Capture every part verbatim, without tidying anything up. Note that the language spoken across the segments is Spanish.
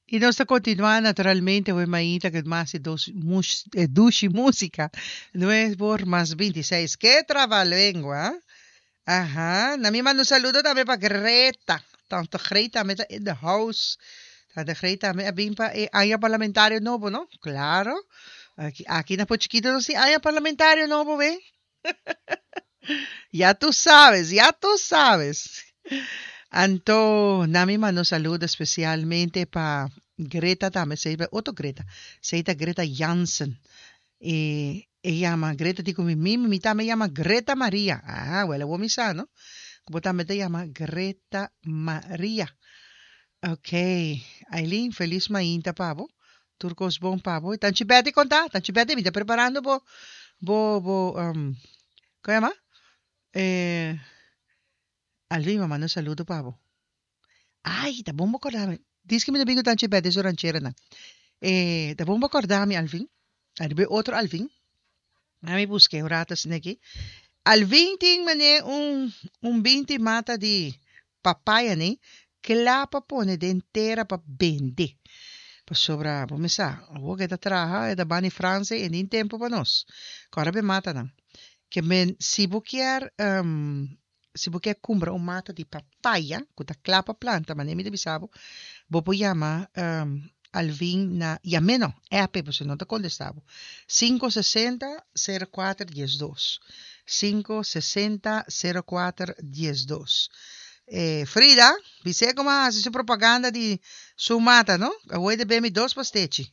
E nós estamos continuando naturalmente hoje maíta que mais é dos mus é duche música. Não é por mais vinte e seis. Que trava-língua. Ajá. Na minha manda um saludo também para Greta. Tanto Greta também in the house. Tanto Greta também bem para aí parlamentário novo, não? Claro. Aqui, aqui na Pochiquito não se há parlamentário novo, vem? Ya tú sabes, ya tú sabes. Anto, nami mando saludo especialmente para Greta también, se llama otro Greta, se llama Greta Jansen. Y ella llama Greta, digo, mi, mi, mi me llama Greta María. Ah, bueno, vos me sabes, ¿no? Como también te llama Greta María. Ok, Aileen, feliz mainta, pavo. Turcos bom pavo. Tanchi Betty conta, tanchi Betty, me está preparando, bo, bo, bo, um, ¿cómo se llama? Eh, Alvin, mamá, no saludo, pavo. Ai, tá bom acordar. Diz que me domingo tá de pé, rancheira, né? Eh, tá bom acordar, Alvin. Aí depois outro Alvin. Aí me busquei o rato assim aqui. Alvin tem, mané, um, um vinte mata de papaya, né? Que lá para pôr, de inteira para vender. Para sobrar, vamos pensar, o que da traja é da Bani França e nem tempo para nós. Agora bem mata, não. Que men, se você quer, um, se você quer comprar um mata de papaya, que tá clapa planta, mas nem me bisabo, Bobo llama um, Alvin na Yameno, app, pues no te contestaba. cinco sesenta cero cuatro diez dos. cinco sesenta cero cuatro diez dos. Eh, Frida, dice como hace su propaganda de su mata, ¿no? Voy de ver mi dos pastechi.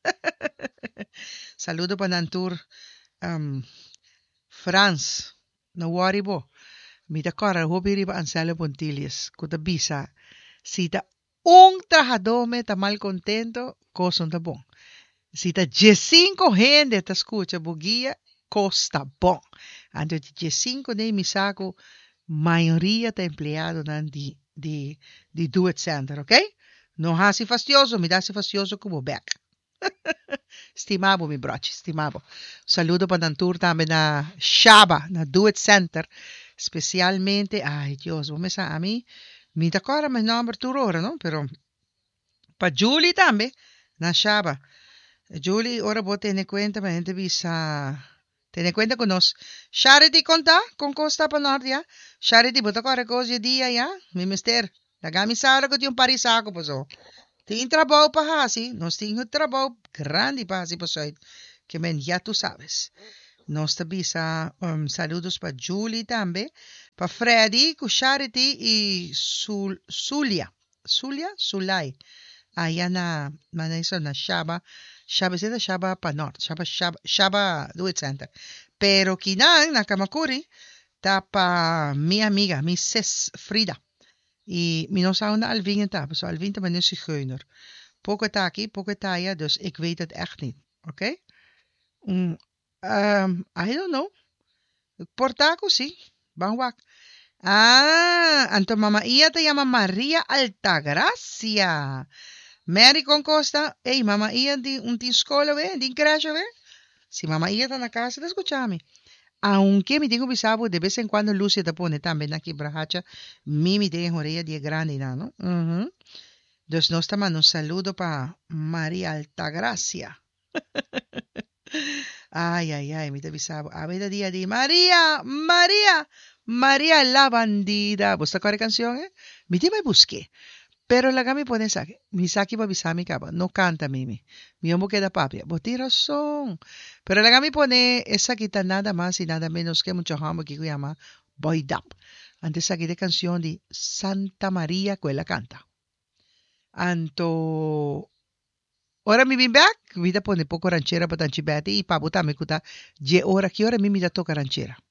Saludo para Nantur. Um, Franz, no worry bo. Mi da cora, hobi riba Anselmo Pontilles, kuta bisa. Si ta un trabajador me está mal contento, cosa está bom. Si ta cinco gente está escucha buguia, costa bom. Ando de cinco de mi saco, maioria está empleado nan di di di do it center, ok? Não há-se fastioso, me dá-se fastioso como back. Estimabo, mi broche, estimabo. Saludo para Nantur também na Shaba, na Do It Center. Especialmente, ai Dios, vamos a mí, mi decora mi nombre tu ora, no? Pero para Julie también, na Shaba. Julie, ora vos tiene cuenta, ma gente visa, tiene cuenta con nos. Charity conta, con costa pa nordia. Charity, bota corre così dia, ya? Mi mister, nagami sara ko yung parisako po so. Tem trabalho para hasi, nós temos um trabalho grande para hasi, pessoal, que men já tu sabes. Nós também um, saludos para Julie também, para Freddy, com Charity e Sul, Sulia, Sulia, Sulai. Aí na, na isso na Shaba, Shaba é da Shaba para norte, Shaba, Shaba, Shaba do it center. Pero que não, na Kamakuri, tá para minha amiga, missus Frida. E minus na Alvin en tafel. So Alvin te is zigeuner. Poco taki, poco taya, dus ik weet het echt niet. Oké? Okay? Mm, um, I don't know. Portaco, sí. Bangwak. Ah, anto mama ia te llama Maria Altagracia. Mary con Costa. Hey, mama ia di un ti scola, ve? Di crash, ve? Si mama ia está na casa, escúchame. Aunque me digo bisabo, de vez en cuando Lucia te pone también aquí brahacha, mimi de orella de grande, ¿no? Uh-huh. Dus nos estamos un saludo para María Altagracia. Ay, ay, ay, mi te bisabo. A ver, día de María, María, María la bandida. ¿Vos te acuerdas de canción, eh? Mi te me busqué. Pero la gami pone saki. Mi saki pa bisami kaba. No canta mimi. Mi homo queda papia. Vos tienes razón. Pero la gami pone esa quita nada más y nada menos que mucho homo que llama Boy Dap. Antes aquí de canción de Santa María que la canta. Anto. Ora mi bin back. Vida pone poco ranchera para tanchibati y pabuta me kuta. Je ora que ora mimi da toca ranchera.